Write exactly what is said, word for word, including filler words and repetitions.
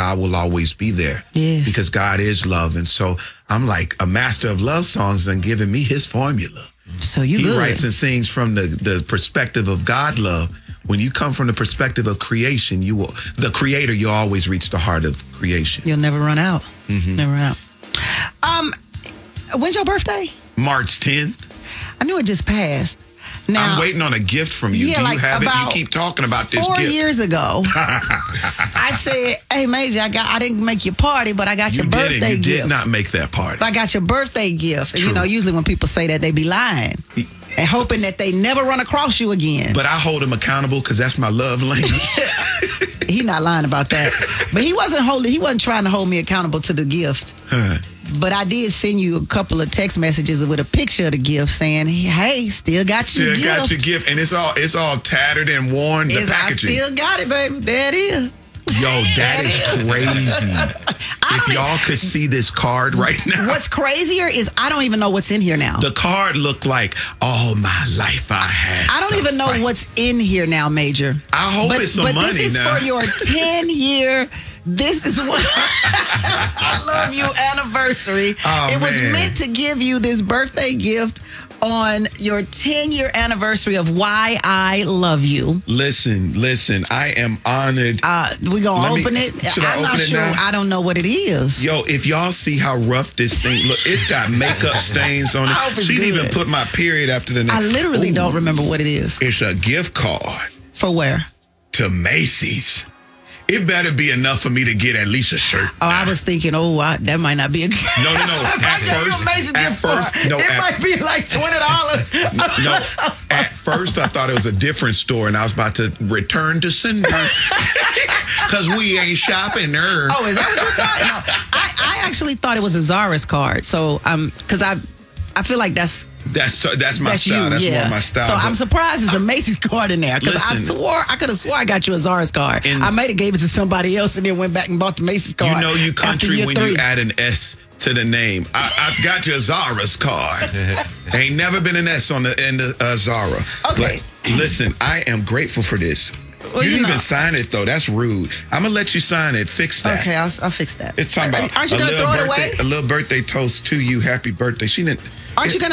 God will always be there. Yes. Because God is love. And so I'm like a master of love songs and giving me his formula. So you he good. writes and sings from the, the perspective of God love. When you come from the perspective of creation, you will, the creator, you always reach the heart of creation. You'll never run out. Mm-hmm. Never run out. Um, when's your birthday? March tenth. I knew it just passed. Now, I'm waiting on a gift from you. Yeah, Do you like have it? You about keep talking about this Four gift. years ago, I said, "Hey, Major, I got I didn't make your party, but I got You your birthday didn't. You gift. did not make that party. I got your birthday gift." And, you True. know, usually when people say that, they be lying and hoping that they never run across you again. But I hold him accountable because that's my love language. He not lying about that. But he wasn't holding. He wasn't trying to hold me accountable to the gift. Huh. But I did send you a couple of text messages with a picture of the gift saying, "Hey, still got Still your gift. got your gift, and it's all it's all tattered and worn. The It's- I packaging. still got it, baby. There it is." Yo, that is crazy. I If don't y'all e- could see this card right now. What's crazier is I don't even know what's in here now. The card looked like all my life I had. I don't stuff even know like- what's in here now, Major. I hope but, it's some but money this is now. for your ten year. This is what I love you anniversary. Oh, it was man. meant to give you this birthday gift on your ten year anniversary of Why I Love You. Listen, listen. I am honored. Uh, we gonna Let me- open it. should I I'm open not it sure. now? I don't know what it is. Yo, if y'all see how rough this thing look, it's got makeup stains on I hope it. it's She didn't good. even put my period after the name. I literally Ooh, don't remember what it is. It's a gift card For where? to Macy's. It better be enough for me to get at least a shirt. Oh, I was thinking, oh, I, that might not be a good. No, no, no. If I At gave you a first, Macy's at gift first, card, no. it At, might be like twenty dollars. no. At first, I thought it was a different store, and I was about to return to sender because we ain't shopping there. Oh, is that what you thought? No, I, I actually thought it was a Zara's card. So, um, because I, I feel like that's That's that's my that's style. you. That's yeah. more my style. So but- I'm surprised there's a Macy's card in there because I Listen. swore I could have swore I got you a Zara's card. In- I might have gave it to somebody else and then went back and bought the Macy's card. You know you after country year when three. you add an S to the name. I, I've got your Zara's card. Ain't never been an S on the end of uh, Zara. Okay. But listen, I am grateful for this. Well, you you didn't know. even sign it though. That's rude. I'm gonna let you sign it. Fix that. Okay, I'll, I'll fix that. It's talking about Aren't you a gonna little throw it birthday, away? a little birthday toast to you. Happy birthday. She didn't. Aren't you it- gonna